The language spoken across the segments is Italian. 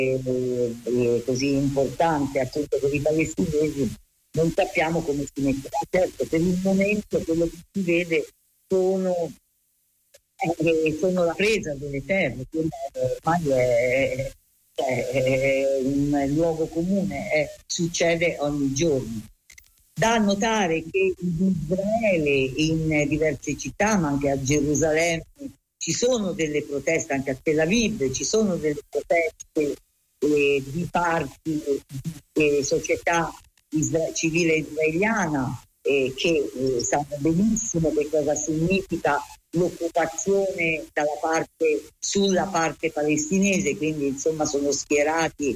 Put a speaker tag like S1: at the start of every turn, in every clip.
S1: così importante appunto per i palestinesi, non sappiamo come si metterà. Certo, per il momento quello che si vede sono la presa delle terre, ormai è un luogo comune, succede ogni giorno. Da notare che in Israele, in diverse città, ma anche a Gerusalemme, ci sono delle proteste, anche a Tel Aviv, ci sono delle proteste di parti di società civile israeliana che sanno benissimo che cosa significa l'occupazione sulla parte palestinese, quindi insomma sono schierati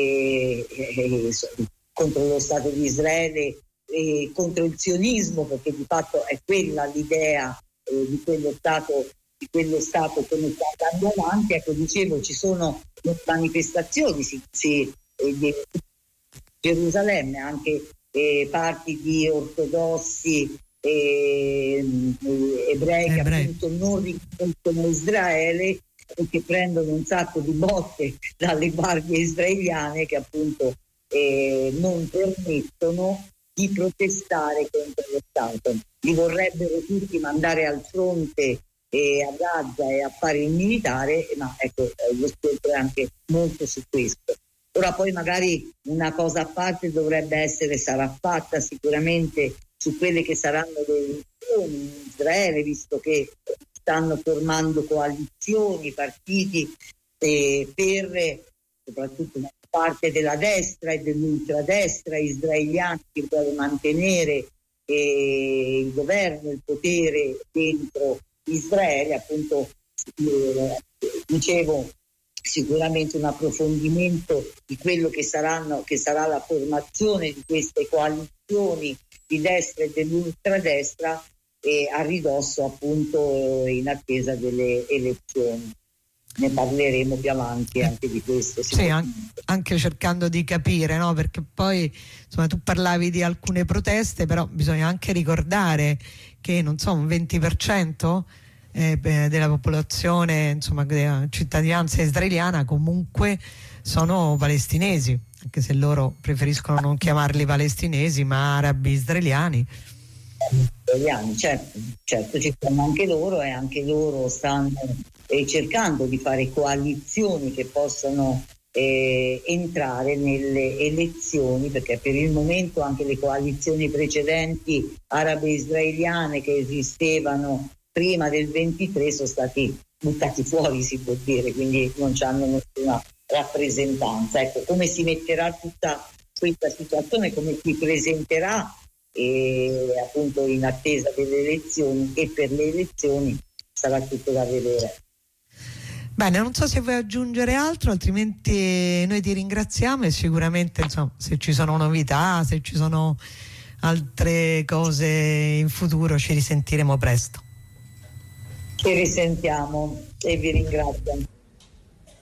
S1: contro lo Stato di Israele, contro il sionismo, perché di fatto è quella l'idea di quello Stato come sta andando avanti. Ecco, dicevo, ci sono manifestazioni di Gerusalemme, anche parti di ortodossi ebrei che appunto non riconoscono Israele e che prendono un sacco di botte dalle guardie israeliane che appunto non permettono di protestare contro lo Stato. Li vorrebbero tutti mandare al fronte a Gaza e a fare il militare, ma ecco, lo scontro è anche molto su questo. Ora poi magari una cosa a parte sarà fatta sicuramente su quelle che saranno le elezioni in Israele, visto che stanno formando coalizioni, partiti per soprattutto una parte della destra e dell'ultradestra israeliana che vuole mantenere il governo, il potere dentro Israele. Appunto dicevo, sicuramente un approfondimento di quello che sarà la formazione di queste coalizioni di destra e dell'ultradestra a ridosso appunto in attesa delle elezioni. Ne parleremo più avanti anche di questo.
S2: Sì, anche cercando di capire, no? Perché poi insomma tu parlavi di alcune proteste, però bisogna anche ricordare che non so, un 20% della popolazione, insomma della cittadinanza israeliana comunque sono palestinesi, anche se loro preferiscono non chiamarli palestinesi ma arabi israeliani.
S1: Certo, ci sono anche loro e anche loro stanno cercando di fare coalizioni che possano entrare nelle elezioni, perché per il momento anche le coalizioni precedenti arabe israeliane che esistevano prima del 23 sono stati buttati fuori, si può dire, quindi non hanno nessuna rappresentanza. Ecco, come si metterà tutta questa situazione, come si presenterà appunto in attesa delle elezioni e per le elezioni sarà tutto da vedere.
S2: Bene, non so se vuoi aggiungere altro, altrimenti noi ti ringraziamo e sicuramente insomma, se ci sono novità, se ci sono altre cose in futuro ci risentiremo presto.
S1: Ci risentiamo e vi ringrazio.